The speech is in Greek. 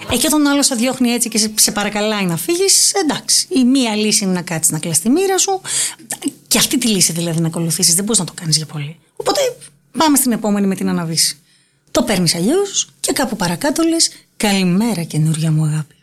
Και όταν ο άλλος σε διώχνει έτσι και σε παρακαλάει να φύγεις, εντάξει. Η μία λύση είναι να κάτσεις να κλαις τη μοίρα σου. Και αυτή τη λύση δηλαδή να ακολουθήσεις. Δεν μπορείς να το κάνεις για πολύ. Οπότε πάμε στην επόμενη με την αναβίση. Το παίρνεις αλλιώς και κάπου παρακάτω λες καλημέρα καινούρια μου αγάπη.